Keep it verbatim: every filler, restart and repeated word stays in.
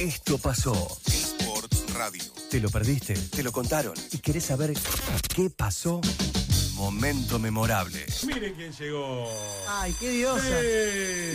Esto pasó. Sports Radio. ¿Te lo perdiste? ¿Te lo contaron? ¿Y querés saber qué pasó? Momento memorable. Mire quién llegó. Ay, qué diosa. ¡Eh!